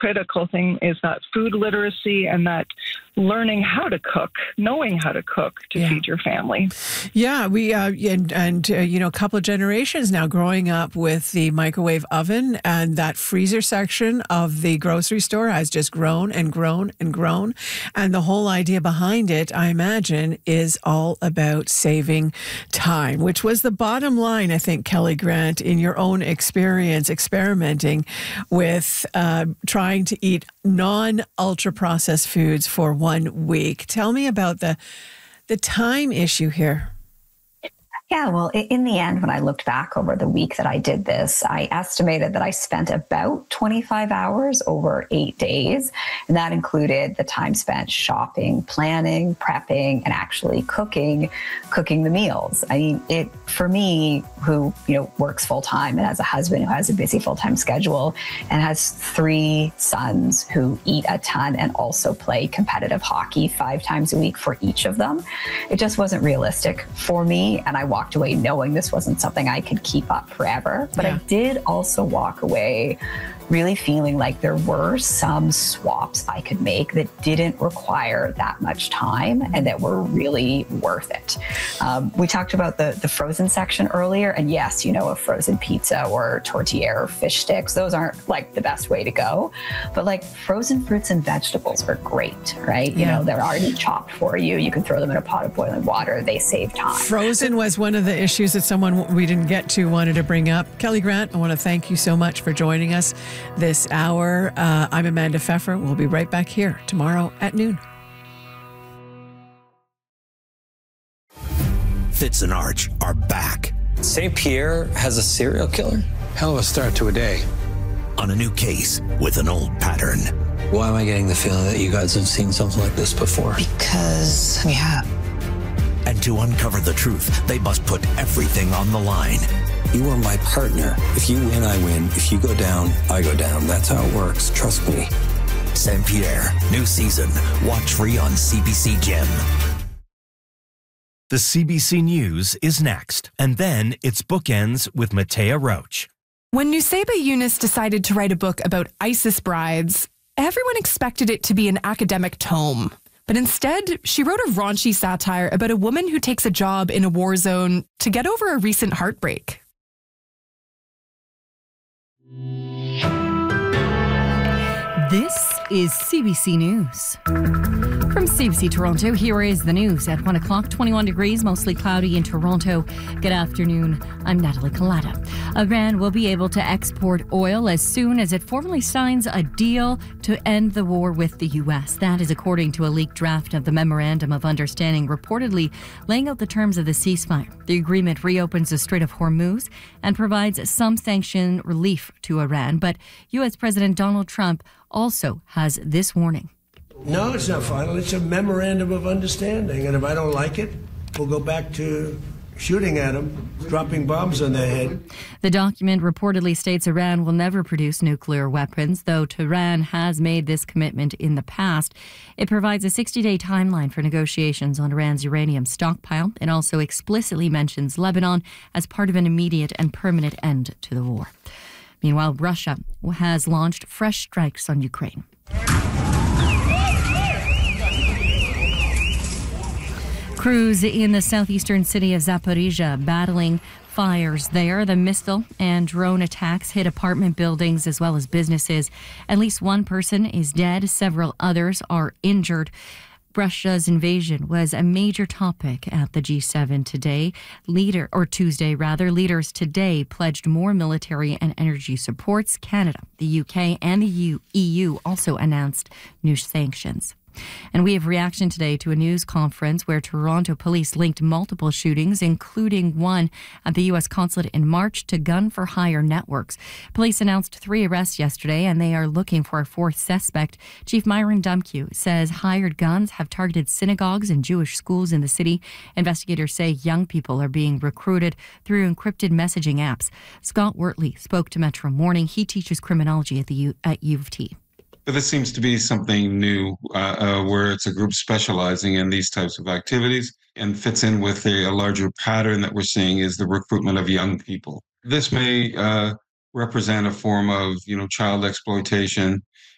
critical thing is that food literacy and that learning how to cook, knowing how to cook to feed your family. Yeah, we a couple of generations now growing up with the microwave oven, and that freezer section of the grocery store has just grown and grown and grown. And the whole idea behind it, I imagine, is all about saving time, which was the bottom line, I think, Kelly Grant, in your own experience experimenting with trying to eat non-ultra processed foods for 1 week. Tell me about the time issue here. Yeah, well, in the end, when I looked back over the week that I did this, I estimated that I spent about 25 hours over 8 days. And that included the time spent shopping, planning, prepping, and actually cooking the meals. I mean, for me, who, works full time and has a husband who has a busy full-time schedule and has 3 sons who eat a ton and also play competitive hockey 5 times a week for each of them, it just wasn't realistic for me. And I walked away knowing this wasn't something I could keep up forever. But I did also walk away really feeling like there were some swaps I could make that didn't require that much time and that were really worth it. We talked about the frozen section earlier, and yes, a frozen pizza or tortilla or fish sticks, those aren't like the best way to go, but like frozen fruits and vegetables are great, right? They're already chopped for you. You can throw them in a pot of boiling water. They save time. Frozen was one of the issues that someone we didn't get to wanted to bring up. Kelly Grant, I want to thank you so much for joining us this hour. I'm Amanda Pfeffer. We'll be right back here tomorrow at noon. Fitz and Arch are back. St. Pierre has a serial killer? Hell of a start to a day. On a new case with an old pattern. Why am I getting the feeling that you guys have seen something like this before? Because we have. And to uncover the truth, they must put everything on the line. You are my partner. If you win, I win. If you go down, I go down. That's how it works. Trust me. St. Pierre, new season. Watch free on CBC Gem. The CBC News is next. And then it's Bookends with Matea Roach. When Nuseba Yunus decided to write a book about ISIS brides, everyone expected it to be an academic tome. But instead, she wrote a raunchy satire about a woman who takes a job in a war zone to get over a recent heartbreak. This is CBC News. From CBC Toronto, here is the news at 1 o'clock, 21 degrees, mostly cloudy in Toronto. Good afternoon. I'm Natalie Collada. Iran will be able to export oil as soon as it formally signs a deal to end the war with the U.S. That is according to a leaked draft of the Memorandum of Understanding, reportedly laying out the terms of the ceasefire. The agreement reopens the Strait of Hormuz and provides some sanction relief to Iran. But U.S. President Donald Trump also has this warning. No, it's not final. It's a memorandum of understanding. And if I don't like it, we'll go back to shooting at them, dropping bombs on their head. The document reportedly states Iran will never produce nuclear weapons, though Tehran has made this commitment in the past. It provides a 60-day timeline for negotiations on Iran's uranium stockpile. It also explicitly mentions Lebanon as part of an immediate and permanent end to the war. Meanwhile, Russia has launched fresh strikes on Ukraine. Crews in the southeastern city of Zaporizhia battling fires there. The missile and drone attacks hit apartment buildings as well as businesses. At least one person is dead. Several others are injured. Russia's invasion was a major topic at the G7 Tuesday. Leaders today pledged more military and energy supports. Canada, the UK, and the EU also announced new sanctions. And we have reaction today to a news conference where Toronto police linked multiple shootings, including one at the U.S. consulate in March, to gun-for-hire networks. Police announced 3 arrests yesterday, and they are looking for a 4th suspect. Chief Myron Dumke says hired guns have targeted synagogues and Jewish schools in the city. Investigators say young people are being recruited through encrypted messaging apps. Scott Wortley spoke to Metro Morning. He teaches criminology at U of T. But this seems to be something new, where it's a group specializing in these types of activities and fits in with a larger pattern that we're seeing is the recruitment of young people. This may represent a form of, child exploitation